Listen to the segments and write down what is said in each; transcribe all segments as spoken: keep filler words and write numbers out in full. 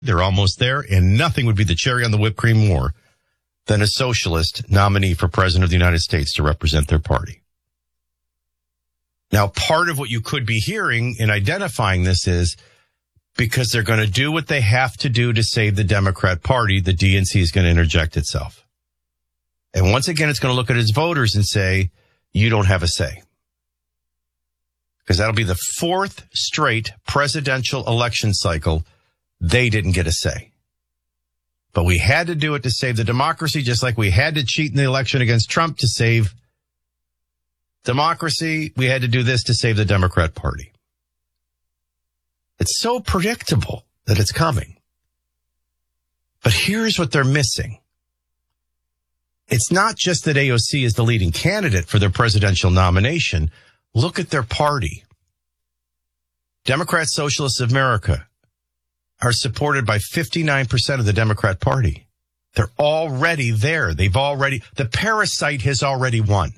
They're almost there, and nothing would be the cherry on the whipped cream more than a socialist nominee for president of the United States to represent their party. Now, part of what you could be hearing in identifying this is because they're going to do what they have to do to save the Democrat Party, the D N C is going to interject itself. And once again, it's going to look at its voters and say, you don't have a say. Because that'll be the fourth straight presidential election cycle they didn't get a say. But we had to do it to save the democracy, just like we had to cheat in the election against Trump to save democracy. We had to do this to save the Democrat Party. It's so predictable that it's coming. But here's what they're missing. It's not just that A O C is the leading candidate for their presidential nomination. Look at their party. Democrat Socialists of America are supported by fifty-nine percent of the Democrat Party. They're already there. They've already, the parasite has already won.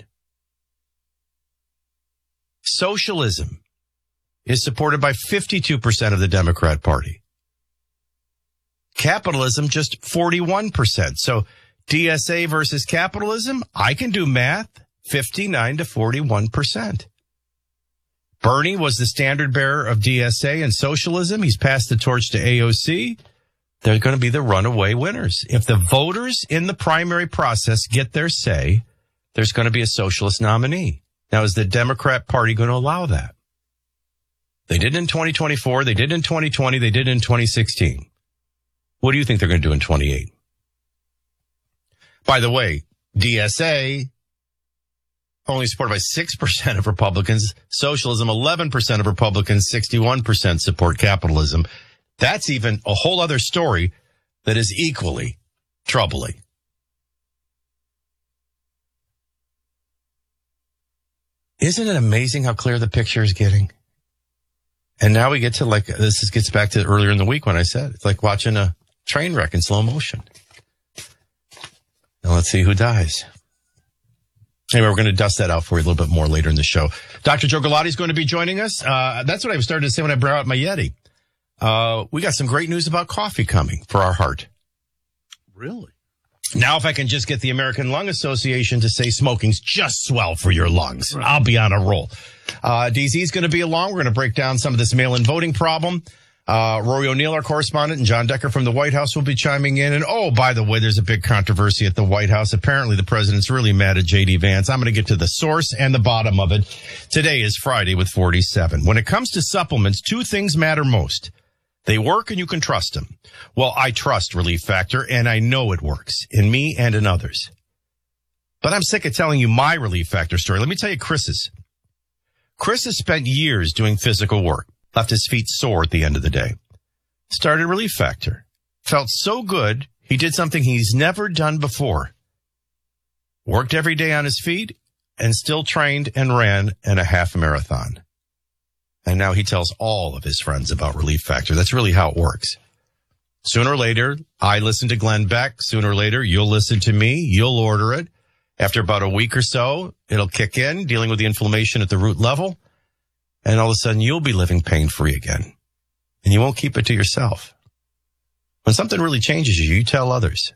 Socialism is supported by fifty-two percent of the Democrat Party. Capitalism, just forty-one percent. So D S A versus capitalism, I can do math, fifty-nine to forty-one percent. Bernie was the standard bearer of D S A and socialism. He's passed the torch to A O C. They're going to be the runaway winners. If the voters in the primary process get their say, there's going to be a socialist nominee. Now, is the Democrat Party going to allow that? They did in twenty twenty-four. They did in twenty twenty. They did in twenty sixteen. What do you think they're going to do in twenty-eight? By the way, D S A only supported by six percent of Republicans. Socialism, eleven percent of Republicans, sixty-one percent support capitalism. That's even a whole other story that is equally troubling. Isn't it amazing how clear the picture is getting? And now we get to like, this gets back to earlier in the week when I said, it's like watching a train wreck in slow motion. Now let's see who dies. Anyway, we're going to dust that out for you a little bit more later in the show. Doctor Joe Galati is going to be joining us. Uh, that's what I started to say when I brought out my Yeti. Uh, we got some great news about coffee coming for our heart. Really? Now, if I can just get the American Lung Association to say smoking's just swell for your lungs, right, I'll be on a roll. Uh, D Z is going to be along. We're going to break down some of this mail-in voting problem. Uh, Rory O'Neill, our correspondent, and John Decker from the White House will be chiming in. And, oh, by the way, there's a big controversy at the White House. Apparently, the president's really mad at J D Vance. I'm going to get to the source and the bottom of it. Today is Friday with forty-seven. When it comes to supplements, two things matter most. They work and you can trust them. Well, I trust Relief Factor, and I know it works in me and in others. But I'm sick of telling you my Relief Factor story. Let me tell you Chris's. Chris has spent years doing physical work. Left his feet sore at the end of the day. Started Relief Factor. Felt so good, he did something he's never done before. Worked every day on his feet and still trained and ran in a half marathon. And now he tells all of his friends about Relief Factor. That's really how it works. Sooner or later, I listen to Glenn Beck. Sooner or later, you'll listen to me. You'll order it. After about a week or so, it'll kick in, dealing with the inflammation at the root level. And all of a sudden, you'll be living pain-free again. And you won't keep it to yourself. When something really changes you, you tell others.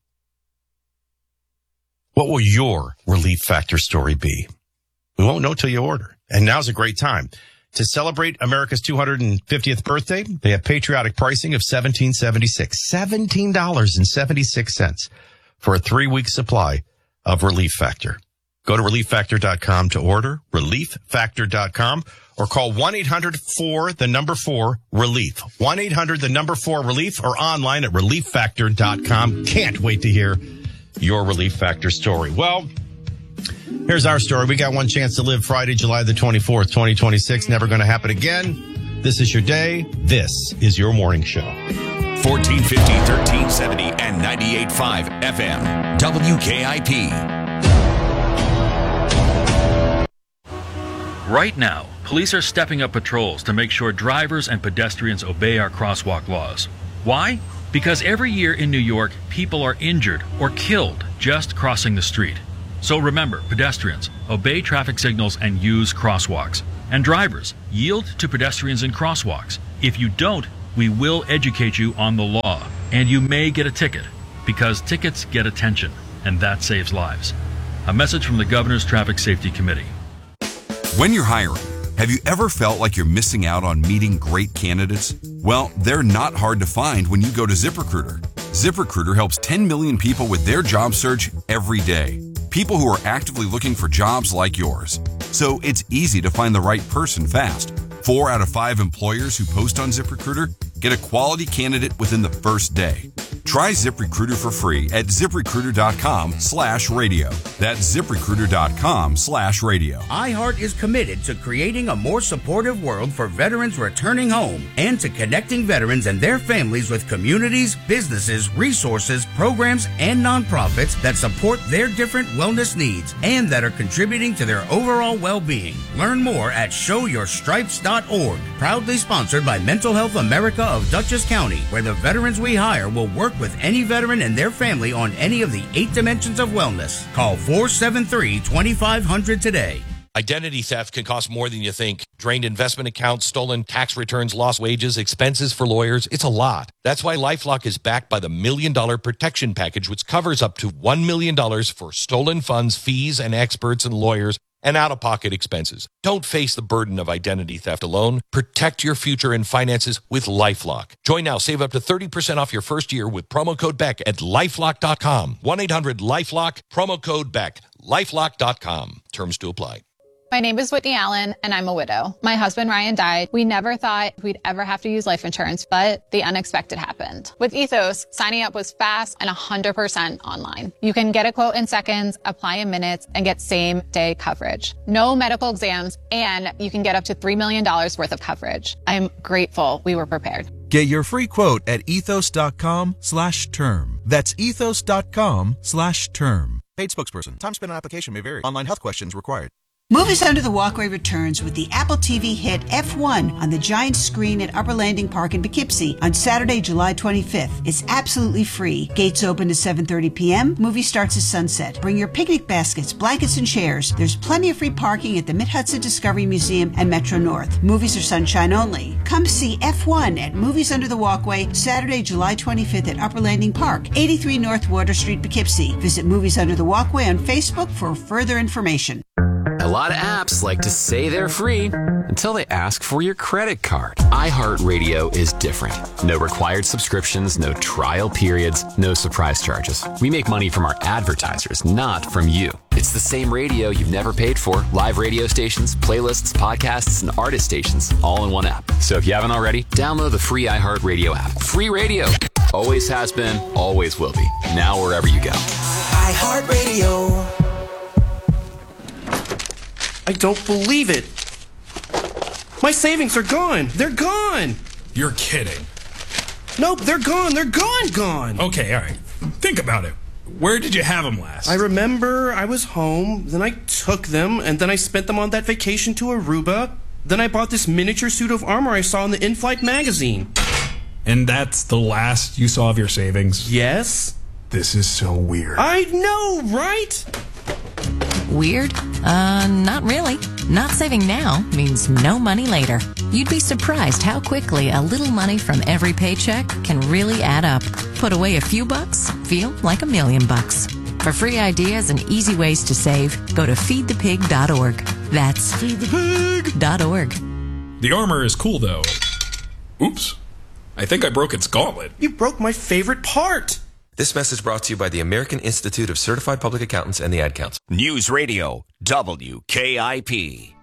What will your Relief Factor story be? We won't know till you order. And now's a great time. To celebrate America's two hundred fiftieth birthday, they have patriotic pricing of seventeen seventy-six. seventeen dollars and seventy-six cents for a three-week supply of Relief Factor. Go to relief factor dot com to order, relief factor dot com, or call one eight hundred four, the number four, relief. one eight hundred, the number four, relief, or online at relief factor dot com. Can't wait to hear your Relief Factor story. Well, here's our story. We got one chance to live Friday, July the twenty-fourth, twenty twenty-six. Never going to happen again. This is your day. This is your morning show. fourteen fifty, thirteen seventy, and ninety-eight point five F M. W K I P. Right now, police are stepping up patrols to make sure drivers and pedestrians obey our crosswalk laws. Why? Because every year in New York, people are injured or killed just crossing the street. So remember, pedestrians, obey traffic signals and use crosswalks. And drivers, yield to pedestrians in crosswalks. If you don't, we will educate you on the law, and you may get a ticket, because tickets get attention, and that saves lives. A message from the Governor's Traffic Safety Committee. When you're hiring, have you ever felt like you're missing out on meeting great candidates? Well, they're not hard to find when you go to ZipRecruiter. ZipRecruiter helps ten million people with their job search every day. People who are actively looking for jobs like yours. So it's easy to find the right person fast. Four out of five employers who post on ZipRecruiter get a quality candidate within the first day. Try ZipRecruiter for free at ZipRecruiter.com slash radio. That's ZipRecruiter.com slash radio. iHeart is committed to creating a more supportive world for veterans returning home and to connecting veterans and their families with communities, businesses, resources, programs, and nonprofits that support their different wellness needs and that are contributing to their overall well-being. Learn more at show your stripes dot org. Proudly sponsored by Mental Health America of Dutchess County, where the veterans we hire will work with any veteran and their family on any of the eight dimensions of wellness. Call four seven three, two five zero zero today. Identity theft can cost more than you think. Drained investment accounts, stolen tax returns, lost wages, expenses for lawyers. It's a lot. That's why LifeLock is backed by the Million Dollar Protection Package, which covers up to one million dollars for stolen funds, fees, and experts and lawyers, and out-of-pocket expenses. Don't face the burden of identity theft alone. Protect your future and finances with LifeLock. Join now. Save up to thirty percent off your first year with promo code Beck at lifelock dot com. one eight hundred lifelock, promo code Beck, lifelock dot com. Terms to apply. My name is Whitney Allen, and I'm a widow. My husband, Ryan, died. We never thought we'd ever have to use life insurance, but the unexpected happened. With Ethos, signing up was fast and one hundred percent online. You can get a quote in seconds, apply in minutes, and get same-day coverage. No medical exams, and you can get up to three million dollars worth of coverage. I'm grateful we were prepared. Get your free quote at ethos.com slash term. That's ethos.com slash term. Paid spokesperson. Time spent on application may vary. Online health questions required. Movies Under the Walkway returns with the Apple T V hit F one on the giant screen at Upper Landing Park in Poughkeepsie on Saturday, July twenty-fifth. It's absolutely free. Gates open at seven thirty p.m. Movie starts at sunset. Bring your picnic baskets, blankets, and chairs. There's plenty of free parking at the Mid-Hudson Discovery Museum and Metro North. Movies are sunshine only. Come see F one at Movies Under the Walkway Saturday, July twenty-fifth at Upper Landing Park, eighty-three North Water Street, Poughkeepsie. Visit Movies Under the Walkway on Facebook for further information. A lot of apps like to say they're free until they ask for your credit card. iHeartRadio is different. No required subscriptions, no trial periods, no surprise charges. We make money from our advertisers, not from you. It's the same radio you've never paid for. Live radio stations, playlists, podcasts, and artist stations all in one app. So if you haven't already, download the free iHeartRadio app. Free radio. Always has been, always will be. Now wherever you go. iHeartRadio. I don't believe it. My savings are gone. They're gone. You're kidding. Nope, they're gone. They're gone, gone. Okay, all right. Think about it. Where did you have them last? I remember I was home, then I took them, and then I spent them on that vacation to Aruba. Then I bought this miniature suit of armor I saw in the in-flight magazine. And that's the last you saw of your savings? Yes. This is so weird. I know, right? Weird? Uh, not really. Not saving now means no money later. You'd be surprised how quickly a little money from every paycheck can really add up. Put away a few bucks, feel like a million bucks. For free ideas and easy ways to save, go to feed the pig dot org. That's feed the pig dot org. The armor is cool, though. Oops. I think I broke its gauntlet. You broke my favorite part. This message brought to you by the American Institute of Certified Public Accountants and the Ad Council. News Radio W K I P.